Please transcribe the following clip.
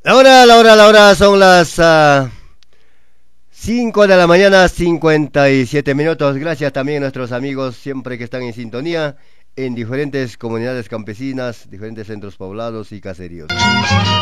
La hora son las 5 de la mañana, 57 minutos. Gracias también a nuestros amigos siempre que están en sintonía en diferentes comunidades campesinas, diferentes centros poblados y caseríos.